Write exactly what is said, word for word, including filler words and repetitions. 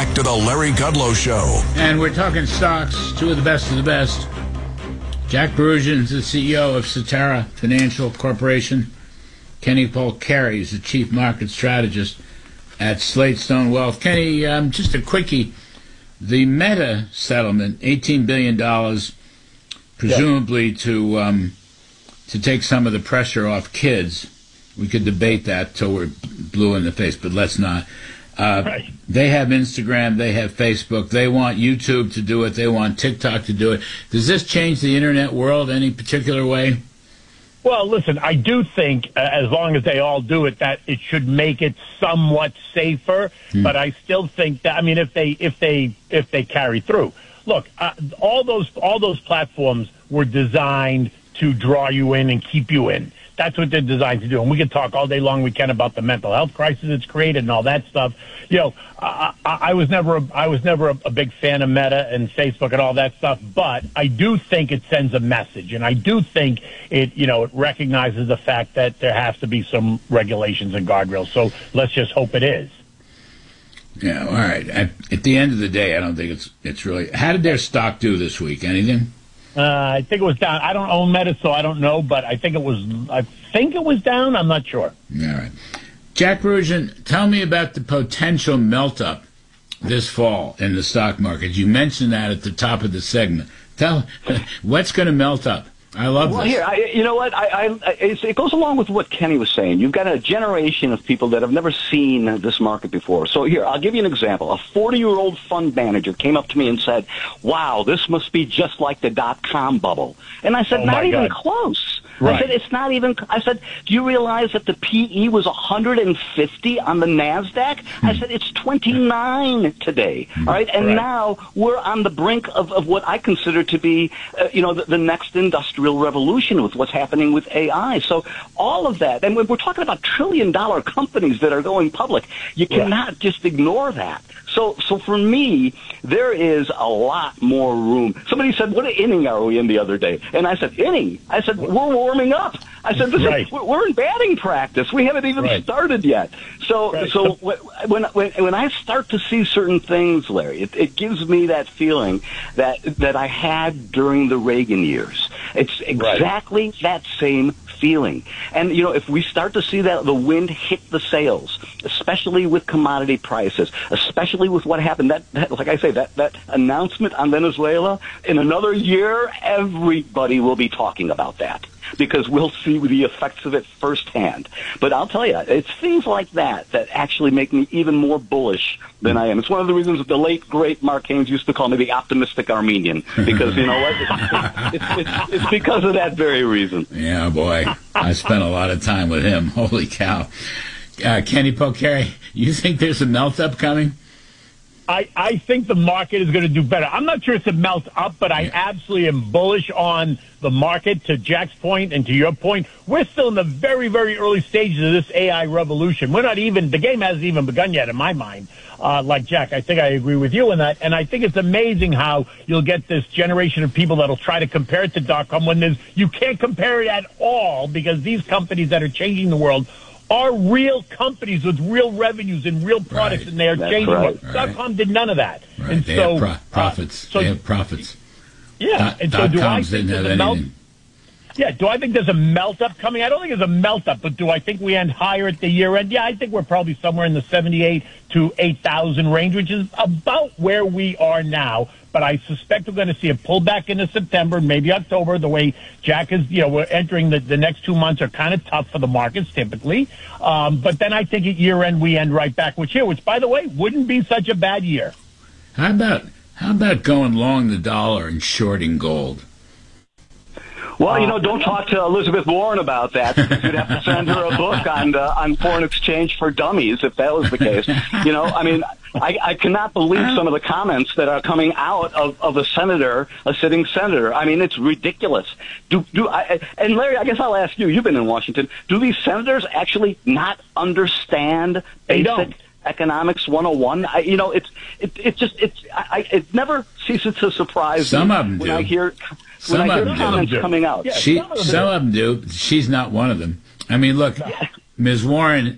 back to the Larry Kudlow Show. And we're talking stocks, two of the best of the best. Jack Perusian is the C E O of Cetera Financial Corporation. Kenny Polcari is the chief market strategist at Slate Stone Wealth. Kenny, um, just a quickie. The Meta settlement, eighteen billion dollars, presumably yeah. to um, to take some of the pressure off kids. We could debate that till we're blue in the face, but let's not. Uh, right. They have Instagram, they have Facebook, they want YouTube to do it, they want TikTok to do it. Does this change the internet world any particular way? Well, listen, I do think uh, as long as they all do it, that it should make it somewhat safer. Hmm. But I still think that, I mean, if they if they if they carry through, look, uh, all those all those platforms were designed to draw you in and keep you in. That's what they're designed to do. And we can talk all day long we can about the mental health crisis it's created and all that stuff. You know, I, I, I was never, a, I was never a, a big fan of Meta and Facebook and all that stuff. But I do think it sends a message, and I do think it, you know, it recognizes the fact that there has to be some regulations and guardrails. So let's just hope it is. Yeah. All right. At, at the end of the day, I don't think it's it's really. How did their stock do this week? Anything? Uh, I think it was down. I don't own Meta, so I don't know, but I think it was. I think it was down. I'm not sure. All right, Jack Perusian, tell me about the potential melt-up this fall in the stock market. You mentioned that at the top of the segment. Tell what's going to melt up. I love well, this. Here, I, you know what? I, I, it's, it goes along with what Kenny was saying. You've got a generation of people that have never seen this market before. So here, I'll give you an example. A forty-year-old fund manager came up to me and said, wow, this must be just like the dot-com bubble. And I said, oh not even God. close. Right. I said, it's not even, I said, do you realize that the P E was one hundred fifty on the NASDAQ? Hmm. I said, it's twenty-nine today. All right. And right. now we're on the brink of, of what I consider to be, uh, you know, the, the next industrial revolution with what's happening with A I. So all of that, and when we're talking about trillion dollar companies that are going public, you cannot yeah. just ignore that. So, so for me, there is a lot more room. Somebody said, what inning are we in the other day? And I said, inning? I said, we're warming up. I said, this right. is, we're in batting practice. We haven't even right. started yet. So, right. so when, when, when I start to see certain things, Larry, it, it gives me that feeling that, that I had during the Reagan years. It's exactly right. that same feeling. And, you know, if we start to see that the wind hit the sails, especially with commodity prices, especially with what happened, that, that like I say, that, that announcement on Venezuela, in another year, everybody will be talking about that, because we'll see the effects of it firsthand. But I'll tell you, it's things like that that actually make me even more bullish than I am. It's one of the reasons that the late, great Mark Haynes used to call me the optimistic Armenian, because, you know what, it's, it's, it's, it's because of that very reason. Yeah, boy, I spent a lot of time with him. Holy cow. Uh, Kenny Polcari, you think there's a melt-up coming? I, I think the market is going to do better. I'm not sure it's a melt up, but I yeah. absolutely am bullish on the market. To Jack's point and to your point, we're still in the very, very early stages of this A I revolution. We're not even, the game hasn't even begun yet in my mind. Uh, like Jack, I think I agree with you in that. And I think it's amazing how you'll get this generation of people that'll try to compare it to dot-com when there's, you can't compare it at all, because these companies that are changing the world are real companies with real revenues and real products, right. and they are That's changing. right. Right. dot-com did none of that. Right. And they so, have pro- profits. Uh, so, they have profits. Yeah. Dot, and so dot do I coms think didn't have there's a melt- anything. Yeah, do I think there's a melt-up coming? I don't think there's a melt-up, but do I think we end higher at the year-end? Yeah, I think we're probably somewhere in the seventy-eight to eight thousand range, which is about where we are now. But I suspect we're going to see a pullback into September, maybe October, the way Jack is, you know, we're entering the, the next two months are kind of tough for the markets typically. Um, but then I think at year-end we end right back with here, which, by the way, wouldn't be such a bad year. How about, how about going long the dollar and shorting gold? Well, you know, don't talk to Elizabeth Warren about that. You'd have to send her a book on uh, on foreign exchange for dummies if that was the case. You know, I mean, I, I cannot believe some of the comments that are coming out of, of a senator, a sitting senator. I mean, it's ridiculous. Do do I, and Larry, I guess I'll ask you. You've been in Washington. Do these senators actually not understand basic economics one oh one? I, you know, it's it it just it's I, it never ceases to surprise some me of them when do. I hear. Some when I of hear them comments do. coming out. Yeah, she, some of them some of them do. She's not one of them. I mean, look, Miz Warren